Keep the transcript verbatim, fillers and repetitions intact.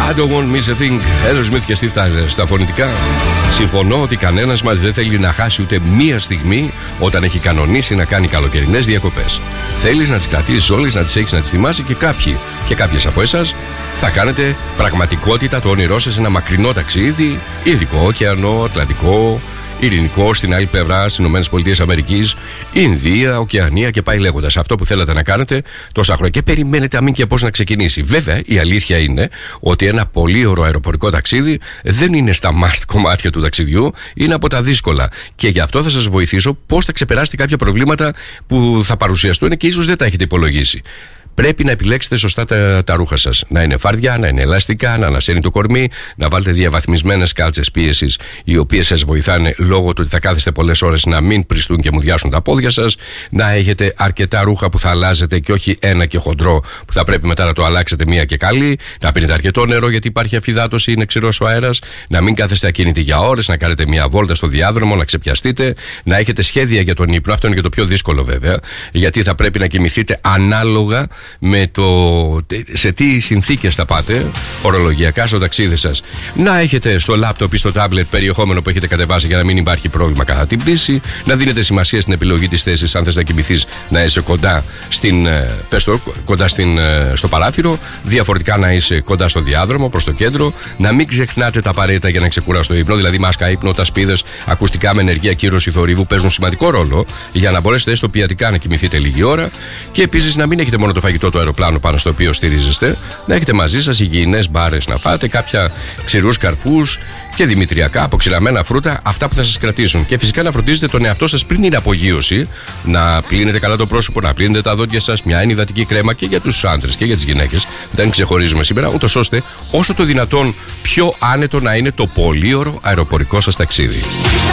I don't want miss a thing. Aerosmith και Steve Tyler στα φωνητικά. Συμφωνώ ότι κανένας μας δεν θέλει να χάσει ούτε μία στιγμή όταν έχει κανονίσει να κάνει καλοκαιρινές διακοπές. Θέλεις να τις κρατήσεις όλες, να τις έχεις, να τις θυμάσαι και κάποιοι και κάποιες από εσάς θα κάνετε πραγματικότητα το όνειρό σας σε ένα μακρινό ταξίδι, Ινδικό ωκεανό, Ατλαντικό, Ειρηνικό, στην άλλη πλευρά στις ΗΠΑ, Ινδία, Οκεανία και πάει λέγοντας. Αυτό που θέλατε να κάνετε τόσα χρόνια και περιμένετε αμήν και πώς να ξεκινήσει. Βέβαια, η αλήθεια είναι ότι ένα πολύ ωραίο αεροπορικό ταξίδι δεν είναι στα must κομμάτια του ταξιδιού, είναι από τα δύσκολα. Και γι' αυτό θα σας βοηθήσω πώς θα ξεπεράσετε κάποια προβλήματα που θα παρουσιαστούν και ίσως δεν τα έχετε υπολογίσει. Πρέπει να επιλέξετε σωστά τα, τα ρούχα σας. Να είναι φάρδια, να είναι ελαστικά, να ανασένει το κορμί, να βάλετε διαβαθμισμένες κάλτσες πίεσης, οι οποίες σας βοηθάνε λόγω του ότι θα κάθεστε πολλές ώρες να μην πριστούν και μουδιάσουν τα πόδια σας. Να έχετε αρκετά ρούχα που θα αλλάζετε και όχι ένα και χοντρό που θα πρέπει μετά να το αλλάξετε μία και καλή. Να πίνετε αρκετό νερό γιατί υπάρχει αφυδάτωση, είναι ξηρός ο αέρας. Να μην κάθεστε ακίνητοι για ώρες, να κάνετε μία βόλτα στο διάδρομο, να ξεπιαστείτε. Να έχετε σχέδια για τον ύπνο. Αυτό είναι και το πιο δύσκολο βέβαια, γιατί θα πρέπει να κοιμηθείτε ανάλογα με το σε τι συνθήκες θα πάτε ορολογιακά στο ταξίδι σας. Να έχετε στο λάπτοπ ή στο τάμπλετ περιεχόμενο που έχετε κατεβάσει για να μην υπάρχει πρόβλημα κατά την πτήση. Να δίνετε σημασία στην επιλογή της θέσης, αν θες να κοιμηθείς να είσαι κοντά, στην, πες το, κοντά στην, στο παράθυρο, διαφορετικά να είσαι κοντά στο διάδρομο προς το κέντρο. Να μην ξεχνάτε τα απαραίτητα για να ξεκουράσει το ύπνο, δηλαδή μάσκα ύπνο, τα σπίδες, ακουστικά με ενεργεία κύρωση θορύβου παίζουν σημαντικό ρόλο για να μπορέσετε έστω ποιατικά να κοιμηθείτε λίγη ώρα. Και επίσης να μην έχετε μόνο το φαγητό του αεροπλάνου πάνω στο οποίο στηρίζεστε, να έχετε μαζί σας υγιεινές μπάρες να φάτε, κάποια ξηρούς καρπούς και δημητριακά, αποξηραμένα φρούτα, αυτά που θα σας κρατήσουν. Και φυσικά να φροντίζετε τον εαυτό σας πριν την απογείωση, να πλύνετε καλά το πρόσωπο, να πλύνετε τα δόντια σας, μια ενυδατική κρέμα και για τους άντρες και για τις γυναίκες. Δεν ξεχωρίζουμε σήμερα, ούτως ώστε όσο το δυνατόν πιο άνετο να είναι το πολύωρο αεροπορικό σας ταξίδι.